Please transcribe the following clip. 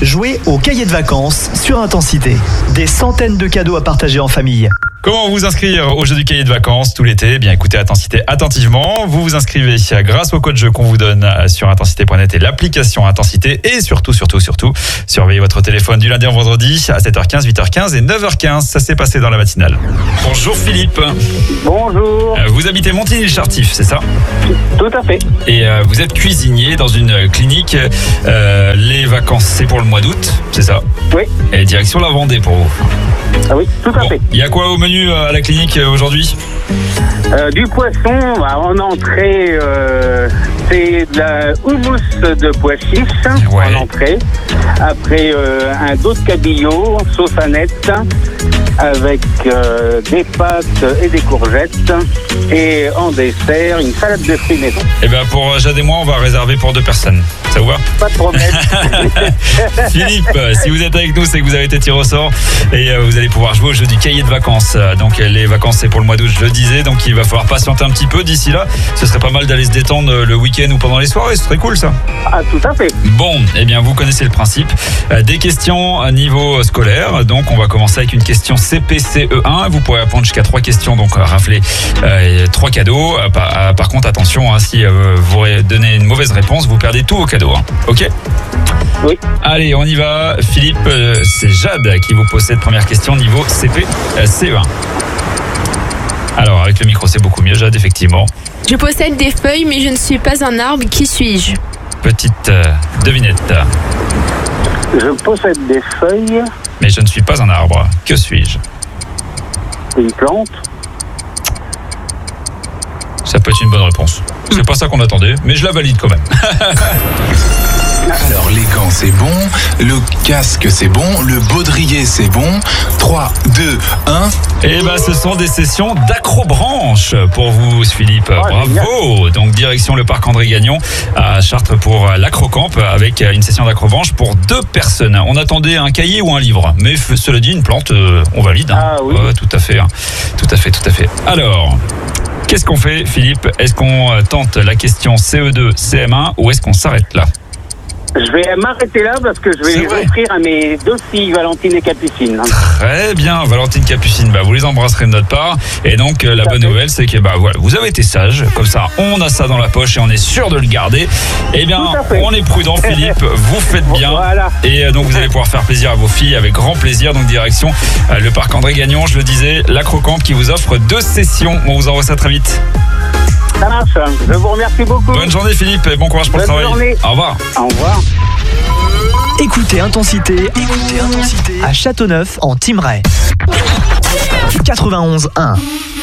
Jouez au cahier de vacances sur Intensité. Des centaines de cadeaux à partager en famille. Comment vous inscrire au jeu du cahier de vacances tout l'été ? Eh bien, écoutez Intensité attentivement. Vous vous inscrivez grâce au code jeu qu'on vous donne sur intensité.net et l'application Intensité. Et surtout, surveillez votre téléphone du lundi au vendredi à 7h15, 8h15 et 9h15. Ça s'est passé dans la matinale. Bonjour Philippe. Bonjour. Vous habitez Montigny-le-Chartif, c'est ça ? Tout à fait. Et vous êtes cuisinier dans une clinique. Les vacances, c'est pour le mois d'août, c'est ça ? Oui. Et direction la Vendée pour vous. Ah oui, tout à fait. Il y a quoi au menu à la clinique aujourd'hui ? Du poisson, en entrée, c'est de la houmous de pois chiches en entrée. Après, un dos de cabillaud, sauce aneth, avec des pâtes et des courgettes. Et en dessert, une salade de fruits maison. Eh bien, pour Jade et moi, on va réserver pour 2 personnes. Ça vous va ? Pas de problème. Philippe, si vous êtes avec nous, c'est que vous avez été tiré au sort et vous allez pouvoir jouer au jeu du cahier de vacances. Donc les vacances, c'est pour le mois d'août, je le disais. Donc il va falloir patienter un petit peu d'ici là. Ce serait pas mal d'aller se détendre le week-end ou pendant les soirées. Ce serait cool, ça. Ah, tout à fait. Bon, eh bien, vous connaissez le principe. Des questions à niveau scolaire. Donc on va commencer avec une question CP-CE1. Vous pourrez répondre jusqu'à 3 questions, donc rafler 3 cadeaux. Par contre, attention, si vous donnez une mauvaise réponse, vous perdez tous vos cadeaux. Ok ? Oui. Allez, on y va. Philippe, c'est Jade qui vous pose cette première question niveau CP-CE1. Alors, avec le micro, c'est beaucoup mieux, Jade, effectivement. Je possède des feuilles, mais je ne suis pas un arbre. Qui suis-je ? Petite devinette. Je possède des feuilles. Mais je ne suis pas un arbre. Que suis-je ? Une plante. Ça peut être une bonne réponse. C'est pas ça qu'on attendait, mais je la valide quand même. Alors les gants c'est bon, le casque c'est bon, le baudrier c'est bon. 3, 2, 1. Et ce sont des sessions d'acrobranche pour vous, Philippe. Bravo. Donc direction le parc André Gagnon à Chartres pour l'acrocamp avec une session d'acrobranche pour 2 personnes. On attendait un cahier ou un livre, mais cela dit, une plante, on valide. Ah oui. Tout à fait. Alors, qu'est-ce qu'on fait, Philippe ? Est-ce qu'on tente la question CE2, CM1 ou est-ce qu'on s'arrête là ? Je vais m'arrêter là parce que je vais les offrir à mes 2 filles, Valentine et Capucine. Très bien, Valentine, Capucine, vous les embrasserez de notre part. Et donc, la bonne nouvelle, c'est que voilà, vous avez été sage. Comme ça, on a ça dans la poche et on est sûr de le garder. Eh bien, on est prudent, Philippe. Vous faites bien. Voilà. Et donc, vous allez pouvoir faire plaisir à vos filles avec grand plaisir. Donc, direction le parc André Gagnon, je le disais, l'acrocamp qui vous offre 2 sessions. On vous envoie ça très vite. Ça marche. Je vous remercie beaucoup. Bonne journée, Philippe, et bon courage pour le travail. Journée. Au revoir. Au revoir. Écoutez Intensité à Châteauneuf en Thymerais. 91.1.